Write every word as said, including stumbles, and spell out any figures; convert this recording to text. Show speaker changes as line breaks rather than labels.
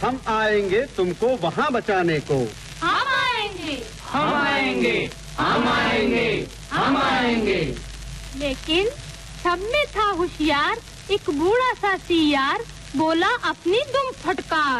हम आएंगे तुमको वहाँ बचाने को।
हम आएंगे,
हम आएंगे, हम आएंगे, हम आएंगे।
लेकिन सब में था होशियार एक बूढ़ा सा सियार, बोला अपनी दुम फटकार।